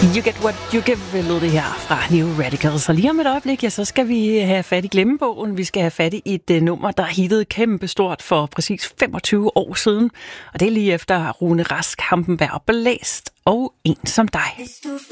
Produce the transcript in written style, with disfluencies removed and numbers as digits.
You Get What You Give, lød det her fra New Radicals. Og lige om et øjeblik, ja, så skal vi have fat i glemmebogen. Vi skal have fat i et nummer, der hittede kæmpestort for præcis 25 år siden. Og det er lige efter Rune Rask, Hampenberg, Blæst og En som dig.